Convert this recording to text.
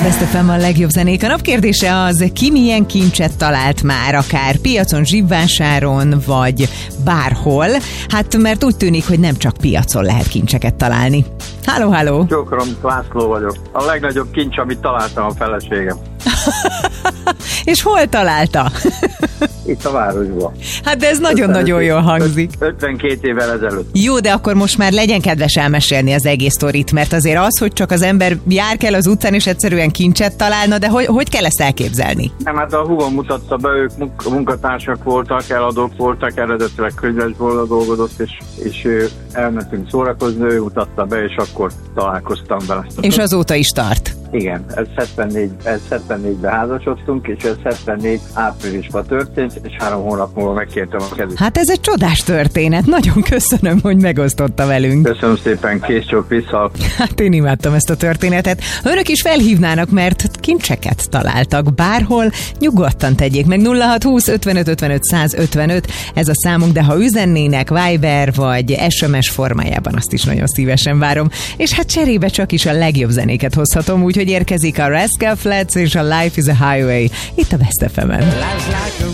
Best FM a legjobb zenék. A napkérdése az, ki milyen kincset talált már, akár piacon, zsibvásáron, vagy bárhol. Hát mert úgy tűnik, hogy nem csak piacon lehet kincseket találni. Halló, halló! Gyokrom, László vagyok. A legnagyobb kincs, amit találtam, a feleségem. És hol találta? Itt a városban. Hát de ez nagyon-nagyon jól hangzik. 52 évvel ezelőtt. Jó, de akkor most már legyen kedves elmesélni az egész sztorit, mert azért az, hogy csak az ember jár kell az utcán és egyszerűen kincset találna, de hogy kell ezt elképzelni? Nem, hát a húgom mutatta be, ők munkatársak voltak, eladók voltak, eredetileg könyvesboltban dolgozott, és elmentünk szórakozni, ő mutatta be, és akkor találkoztam vele. És azóta is tart? Igen, ez 74-ben házasodtunk, és ez 74 áprilisban történt, és 3 hónap múlva megkértem a kezét. Hát ez egy csodás történet, nagyon köszönöm, hogy megosztotta velünk. Köszönöm szépen, kész csók, vissza. Hát én imádtam ezt a történetet. Önök is felhívnának, mert kincseket találtak bárhol, nyugodtan tegyék meg. 0620 55 55 155, ez a számunk, de ha üzennének Viber vagy SMS formájában, azt is nagyon szívesen várom. És hát cserébe csak is a legjobb zenéket hozhatom, úgyhogy érkezik a Rascal Flatts és a Life is a Highway itt a Best FM-en.